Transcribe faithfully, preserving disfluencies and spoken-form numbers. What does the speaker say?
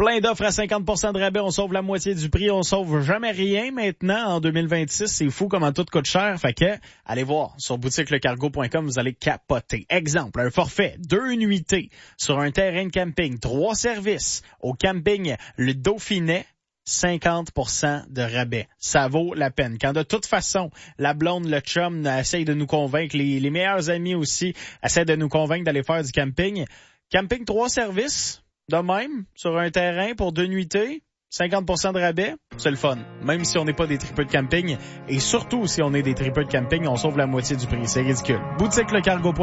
Plein d'offres à cinquante pour cent de rabais, on sauve la moitié du prix, on sauve jamais rien maintenant en deux mille vingt-six. C'est fou comment tout coûte cher. Fait que, allez voir sur boutique le cargo point com, vous allez capoter. Exemple, un forfait, deux nuitées sur un terrain de camping, trois services au camping Le Dauphinet. cinquante pour cent de rabais. Ça vaut la peine. Quand de toute façon, la blonde, le chum essaye de nous convaincre, les, les meilleurs amis aussi essaient de nous convaincre d'aller faire du camping. Camping trois services, de même, sur un terrain pour deux nuitées, cinquante pour cent de rabais, c'est le fun. Même si on n'est pas des tripeux de camping, et surtout si on est des tripeux de camping, on sauve la moitié du prix. C'est ridicule. boutique le cargo point com